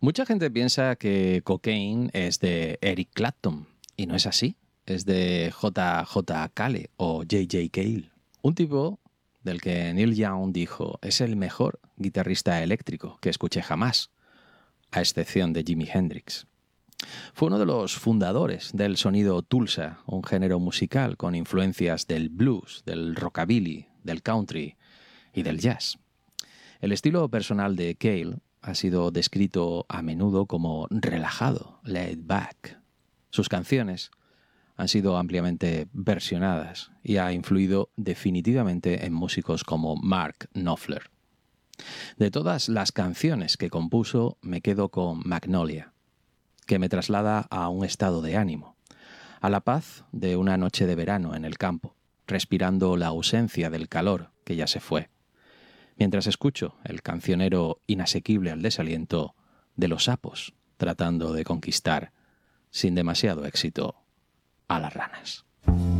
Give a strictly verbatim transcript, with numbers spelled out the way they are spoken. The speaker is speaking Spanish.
Mucha gente piensa que Cocaine es de Eric Clapton, y no es así. Es de J J. Cale o J J. Cale, un tipo del que Neil Young dijo es el mejor guitarrista eléctrico que escuché jamás, a excepción de Jimi Hendrix. Fue uno de los fundadores del sonido Tulsa, un género musical con influencias del blues, del rockabilly, del country y del jazz. El estilo personal de Cale ha sido descrito a menudo como relajado, laid back. Sus canciones han sido ampliamente versionadas y ha influido definitivamente en músicos como Mark Knopfler. De todas las canciones que compuso, me quedo con Magnolia, que me traslada a un estado de ánimo, a la paz de una noche de verano en el campo, respirando la ausencia del calor que ya se fue, mientras escucho el cancionero inasequible al desaliento de los sapos tratando de conquistar, sin demasiado éxito, a las ranas.